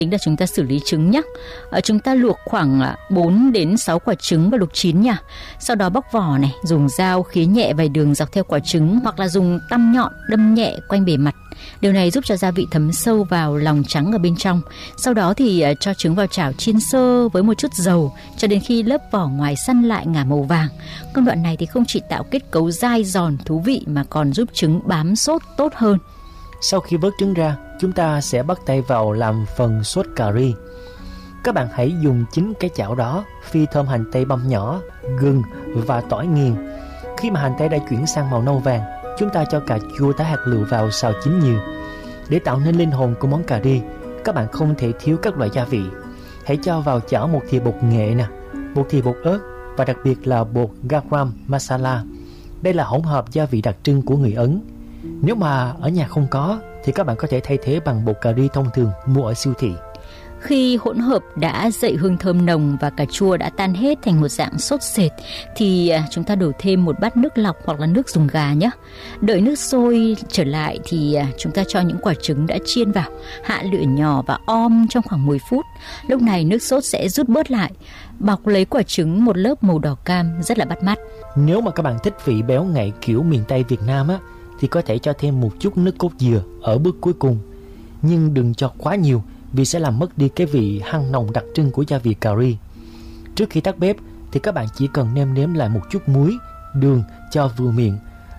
Chính là chúng ta xử lý trứng nhé. Chúng ta luộc khoảng 4 đến 6 quả trứng và luộc chín nha. Sau đó bóc vỏ này, dùng dao khía nhẹ vài đường dọc theo quả trứng hoặc là dùng tăm nhọn đâm nhẹ quanh bề mặt. Điều này giúp cho gia vị thấm sâu vào lòng trắng ở bên trong. Sau đó thì cho trứng vào chảo chiên sơ với một chút dầu cho đến khi lớp vỏ ngoài săn lại ngả màu vàng. Công đoạn này thì không chỉ tạo kết cấu dai giòn thú vị mà còn giúp trứng bám sốt tốt hơn. Sau khi vớt trứng ra, chúng ta sẽ bắt tay vào làm phần sốt cà ri. Các bạn hãy dùng chính cái chảo đó phi thơm hành tây băm nhỏ, gừng và tỏi nghiền. Khi mà hành tây đã chuyển sang màu nâu vàng, chúng ta cho cà chua tái hạt lựu vào xào chín nhiều. Để tạo nên linh hồn của món cà ri, các bạn không thể thiếu các loại gia vị. Hãy cho vào chảo một thìa bột nghệ nè, một thìa bột ớt và đặc biệt là bột garam masala. Đây là hỗn hợp gia vị đặc trưng của người Ấn. Nếu mà ở nhà không có thì các bạn có thể thay thế bằng bột cà ri thông thường mua ở siêu thị. Khi hỗn hợp đã dậy hương thơm nồng và cà chua đã tan hết thành một dạng sốt sệt thì chúng ta đổ thêm một bát nước lọc hoặc là nước dùng gà nhé. Đợi nước sôi trở lại thì chúng ta cho những quả trứng đã chiên vào, hạ lửa nhỏ và om trong khoảng 10 phút. Lúc này nước sốt sẽ rút bớt lại, bọc lấy quả trứng một lớp màu đỏ cam rất là bắt mắt. Nếu mà các bạn thích vị béo ngậy kiểu miền Tây Việt Nam á, thì có thể cho thêm một chút nước cốt dừa ở bước cuối cùng. Nhưng đừng cho quá nhiều vì sẽ làm mất đi cái vị hăng nồng đặc trưng của gia vị cà ri. Trước khi tắt bếp thì các bạn chỉ cần nêm nếm lại một chút muối, đường cho vừa miệng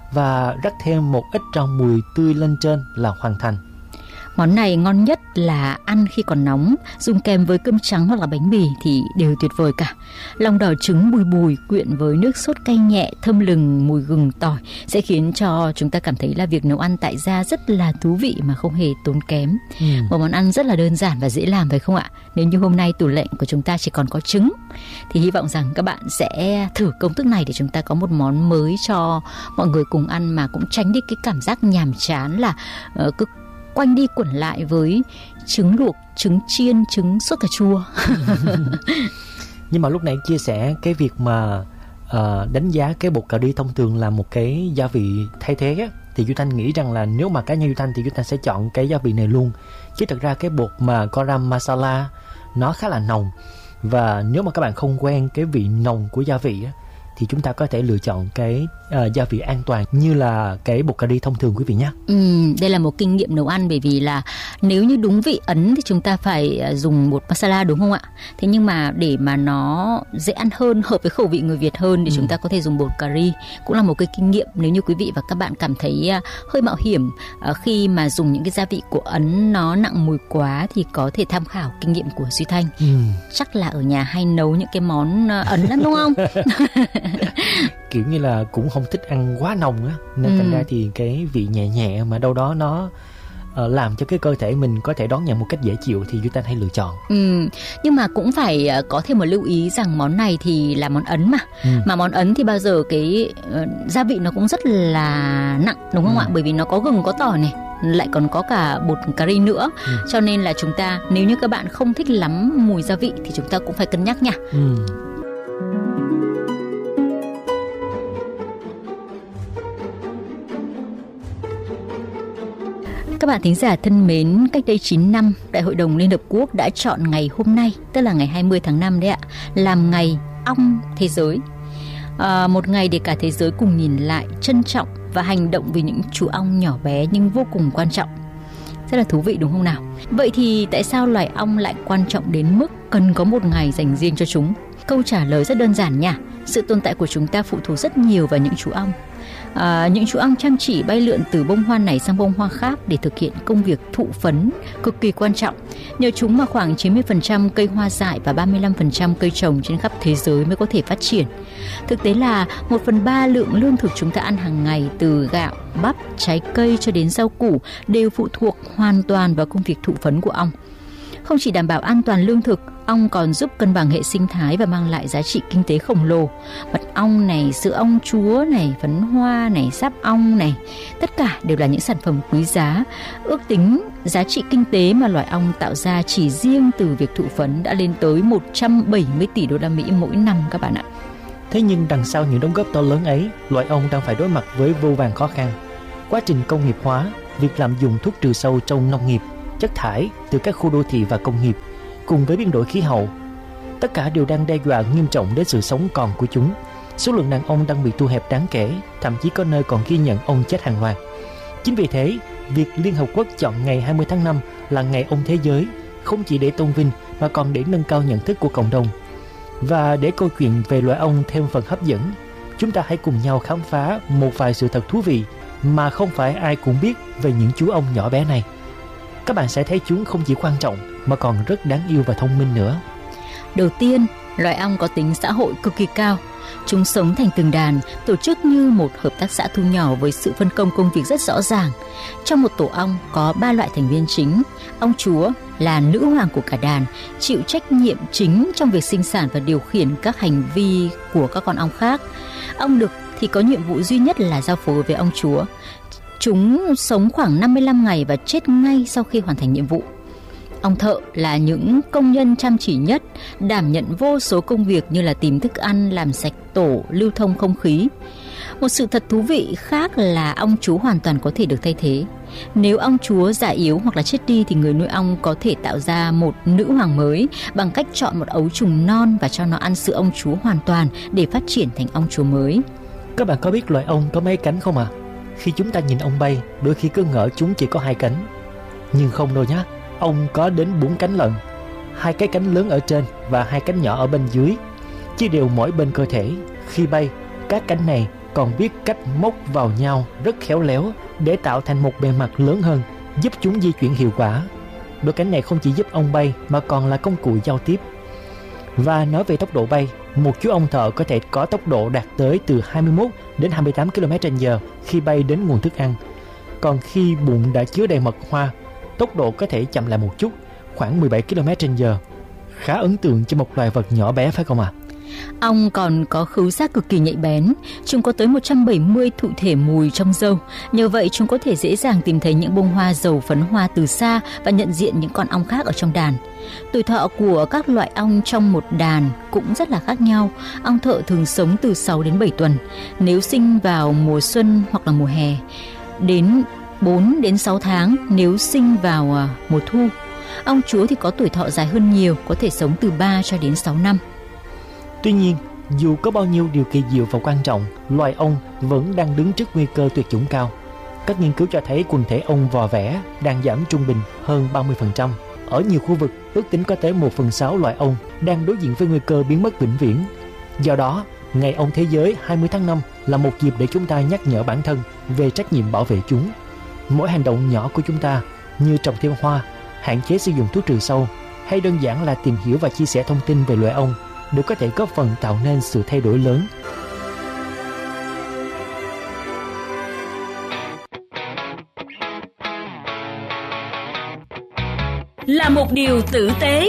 và rắc thêm một ít rau mùi tươi lên trên là hoàn thành. Món này ngon nhất là ăn khi còn nóng, dùng kèm với cơm trắng hoặc là bánh mì thì đều tuyệt vời cả. Lòng đỏ trứng bùi bùi quyện với nước sốt cay nhẹ thơm lừng mùi gừng tỏi sẽ khiến cho chúng ta cảm thấy là việc nấu ăn tại gia rất là thú vị mà không hề tốn kém. Một món ăn rất là đơn giản và dễ làm phải không ạ? Nếu như hôm nay tủ lạnh của chúng ta chỉ còn có trứng thì hy vọng rằng các bạn sẽ thử công thức này để chúng ta có một món mới cho mọi người cùng ăn mà cũng tránh đi cái cảm giác nhàm chán là cứ quanh đi quẩn lại với trứng luộc, trứng chiên, trứng sốt cà chua. Nhưng mà lúc nãy chia sẻ cái việc mà đánh giá cái bột cà ri thông thường là một cái gia vị thay thế á, thì Duy Thanh nghĩ rằng là nếu mà cá nhân Duy Thanh thì Duy Thanh sẽ chọn cái gia vị này luôn. Chứ thật ra cái bột mà garam masala nó khá là nồng, và nếu mà các bạn không quen cái vị nồng của gia vị á, thì chúng ta có thể lựa chọn cái gia vị an toàn như là cái bột cà ri thông thường quý vị nhé. Đây là một kinh nghiệm nấu ăn, bởi vì là nếu như đúng vị Ấn thì chúng ta phải dùng bột masala đúng không ạ? Thế nhưng mà để mà nó dễ ăn hơn, hợp với khẩu vị người Việt hơn thì chúng ta có thể dùng bột cà ri. Cũng là một cái kinh nghiệm nếu như quý vị và các bạn cảm thấy hơi mạo hiểm khi mà dùng những cái gia vị của Ấn nó nặng mùi quá thì có thể tham khảo kinh nghiệm của Duy Thanh. Chắc là ở nhà hay nấu những cái món Ấn lắm đúng không? Kiểu như là cũng không thích ăn quá nồng á, nên thành ra thì cái vị nhẹ nhẹ mà đâu đó nó làm cho cái cơ thể mình có thể đón nhận một cách dễ chịu thì Duy Thanh hay lựa chọn. Nhưng mà cũng phải có thêm một lưu ý rằng món này thì là món Ấn mà món Ấn thì bao giờ cái gia vị nó cũng rất là nặng đúng không ạ? Bởi vì nó có gừng, có tỏi này, lại còn có cả bột cà ri nữa. Cho nên là chúng ta, nếu như các bạn không thích lắm mùi gia vị thì chúng ta cũng phải cân nhắc nha. Các bạn thính giả thân mến, cách đây 9 năm, Đại hội đồng Liên Hợp Quốc đã chọn ngày hôm nay, tức là ngày 20 tháng 5 đấy ạ, làm ngày ong thế giới. Một ngày để cả thế giới cùng nhìn lại, trân trọng và hành động vì những chú ong nhỏ bé nhưng vô cùng quan trọng. Rất là thú vị đúng không nào? Vậy thì tại sao loài ong lại quan trọng đến mức cần có một ngày dành riêng cho chúng? Câu trả lời rất đơn giản nha. Sự tồn tại của chúng ta phụ thuộc rất nhiều vào những chú ong. Những chú ong chăm chỉ bay lượn từ bông hoa này sang bông hoa khác để thực hiện công việc thụ phấn cực kỳ quan trọng. Nhờ chúng mà khoảng 90% cây hoa dại và 35% cây trồng trên khắp thế giới mới có thể phát triển. Thực tế là 1/3 lượng lương thực chúng ta ăn hàng ngày, từ gạo, bắp, trái cây cho đến rau củ, đều phụ thuộc hoàn toàn vào công việc thụ phấn của ong. Không chỉ đảm bảo an toàn lương thực, ong còn giúp cân bằng hệ sinh thái và mang lại giá trị kinh tế khổng lồ. Mật ong này, sữa ong chúa này, phấn hoa này, sáp ong này, tất cả đều là những sản phẩm quý giá. Ước tính giá trị kinh tế mà loài ong tạo ra chỉ riêng từ việc thụ phấn đã lên tới 170 tỷ đô la Mỹ mỗi năm các bạn ạ. Thế nhưng đằng sau những đóng góp to lớn ấy, loài ong đang phải đối mặt với vô vàn khó khăn. Quá trình công nghiệp hóa, việc lạm dụng thuốc trừ sâu trong nông nghiệp, chất thải từ các khu đô thị và công nghiệp, cùng với biến đổi khí hậu. Tất cả đều đang đe dọa nghiêm trọng đến sự sống còn của chúng. Số lượng đàn ông đang bị thu hẹp đáng kể, thậm chí có nơi còn ghi nhận ong chết hàng loạt. Chính vì thế, việc Liên Hợp Quốc chọn ngày 20 tháng 5 là ngày ong thế giới không chỉ để tôn vinh mà còn để nâng cao nhận thức của cộng đồng. Và để câu chuyện về loài ong thêm phần hấp dẫn, chúng ta hãy cùng nhau khám phá một vài sự thật thú vị mà không phải ai cũng biết về những chú ong nhỏ bé này. Các bạn sẽ thấy chúng không chỉ quan trọng mà còn rất đáng yêu và thông minh nữa. Đầu tiên, loài ong có tính xã hội cực kỳ cao. Chúng sống thành từng đàn, tổ chức như một hợp tác xã thu nhỏ với sự phân công công việc rất rõ ràng. Trong một tổ ong có 3 loại thành viên chính. Ong chúa là nữ hoàng của cả đàn, chịu trách nhiệm chính trong việc sinh sản và điều khiển các hành vi của các con ong khác. Ong đực thì có nhiệm vụ duy nhất là giao phối với ong chúa. Chúng sống khoảng 55 ngày và chết ngay sau khi hoàn thành nhiệm vụ. Ong thợ là những công nhân chăm chỉ nhất, đảm nhận vô số công việc như là tìm thức ăn, làm sạch tổ, lưu thông không khí. Một sự thật thú vị khác là ong chúa hoàn toàn có thể được thay thế. Nếu ong chúa già yếu hoặc là chết đi thì người nuôi ong có thể tạo ra một nữ hoàng mới bằng cách chọn một ấu trùng non và cho nó ăn sữa ong chúa hoàn toàn để phát triển thành ong chúa mới. Các bạn có biết loài ong có mấy cánh không ạ? Khi chúng ta nhìn ong bay, đôi khi cứ ngỡ chúng chỉ có 2 cánh. Nhưng không đâu nhé, ong có đến 4 cánh lận. 2 cái cánh lớn ở trên và 2 cánh nhỏ ở bên dưới, chia đều mỗi bên cơ thể. Khi bay, các cánh này còn biết cách móc vào nhau rất khéo léo để tạo thành một bề mặt lớn hơn, giúp chúng di chuyển hiệu quả. Đôi cánh này không chỉ giúp ong bay mà còn là công cụ giao tiếp. Và nói về tốc độ bay, một chú ong thợ có thể có tốc độ đạt tới từ 21 đến 28 km/h khi bay đến nguồn thức ăn. Còn khi bụng đã chứa đầy mật hoa, tốc độ có thể chậm lại một chút, khoảng 17 km/h. Khá ấn tượng cho một loài vật nhỏ bé phải không ạ? Ong còn có khứu giác cực kỳ nhạy bén. Chúng có tới 170 thụ thể mùi trong râu. Nhờ vậy chúng có thể dễ dàng tìm thấy những bông hoa dầu phấn hoa từ xa và nhận diện những con ong khác ở trong đàn. Tuổi thọ của các loại ong trong một đàn cũng rất là khác nhau. Ong thợ thường sống từ 6 đến 7 tuần. Nếu sinh vào mùa xuân hoặc là mùa hè, đến 4 đến 6 tháng nếu sinh vào mùa thu. Ong chúa thì có tuổi thọ dài hơn nhiều, có thể sống từ 3 cho đến 6 năm. Tuy nhiên, dù có bao nhiêu điều kỳ diệu và quan trọng, loài ong vẫn đang đứng trước nguy cơ tuyệt chủng cao. Các nghiên cứu cho thấy quần thể ong vò vẽ đang giảm trung bình hơn 30%. Ở nhiều khu vực, ước tính có tới 1/6 loài ong đang đối diện với nguy cơ biến mất vĩnh viễn. Do đó, Ngày ong thế giới 20 tháng 5 là một dịp để chúng ta nhắc nhở bản thân về trách nhiệm bảo vệ chúng. Mỗi hành động nhỏ của chúng ta như trồng thêm hoa, hạn chế sử dụng thuốc trừ sâu hay đơn giản là tìm hiểu và chia sẻ thông tin về loài ong đều có thể góp phần tạo nên sự thay đổi lớn. Là một điều tử tế.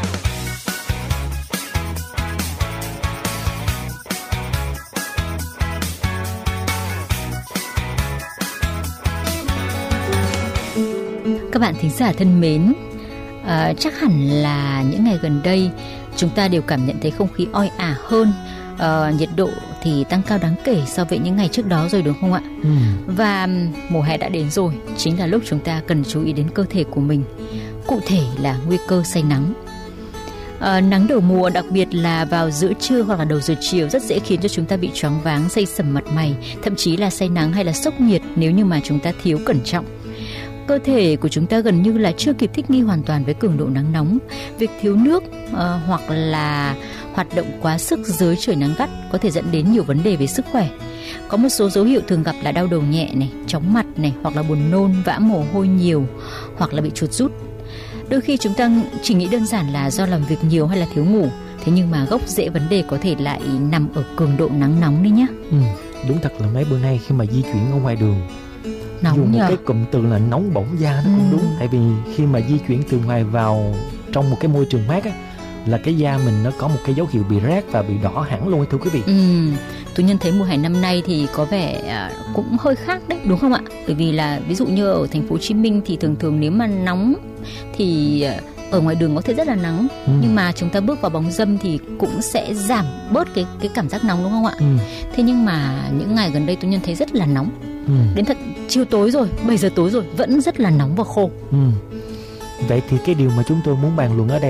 Các bạn thính giả thân mến, chắc hẳn là những ngày gần đây chúng ta đều cảm nhận thấy không khí oi ả hơn, nhiệt độ thì tăng cao đáng kể so với những ngày trước đó rồi, đúng không ạ? Và mùa hè đã đến rồi, chính là lúc chúng ta cần chú ý đến cơ thể của mình. Cụ thể là nguy cơ say nắng. Nắng đầu mùa, đặc biệt là vào giữa trưa hoặc là đầu giờ chiều, rất dễ khiến cho chúng ta bị choáng váng, say sẩm mặt mày, thậm chí là say nắng hay là sốc nhiệt nếu như mà chúng ta thiếu cẩn trọng. Cơ thể của chúng ta gần như là chưa kịp thích nghi hoàn toàn với cường độ nắng nóng. Việc thiếu nước hoặc là hoạt động quá sức dưới trời nắng gắt có thể dẫn đến nhiều vấn đề về sức khỏe. Có một số dấu hiệu thường gặp là đau đầu nhẹ này, chóng mặt này, hoặc là buồn nôn, vã mồ hôi nhiều, hoặc là bị chuột rút. Đôi khi chúng ta chỉ nghĩ đơn giản là do làm việc nhiều hay là thiếu ngủ, thế nhưng mà gốc rễ vấn đề có thể lại nằm ở cường độ nắng nóng đấy nhé. Đúng thật là mấy bữa nay khi mà di chuyển ở ngoài đường, nóng dùng một nhờ. cái cụm từ là nóng bỏng da nó cũng đúng. Tại vì khi mà di chuyển từ ngoài vào trong một cái môi trường mát á, là cái da mình nó có một cái dấu hiệu bị rát và bị đỏ hẳn luôn, thưa quý vị. Tôi nhận thấy mùa hè năm nay thì có vẻ cũng hơi khác đấy, đúng không ạ? Bởi vì là ví dụ như ở thành phố Hồ Chí Minh thì thường nếu mà nóng thì ở ngoài đường có thể rất là nắng, nhưng mà chúng ta bước vào bóng râm thì cũng sẽ giảm bớt cái cảm giác nóng, đúng không ạ? Thế nhưng mà những ngày gần đây tôi nhận thấy rất là nóng. Đến thật chiều tối rồi, 7 giờ tối rồi vẫn rất là nóng và khô. Vậy thì cái điều mà chúng tôi muốn bàn luận ở đây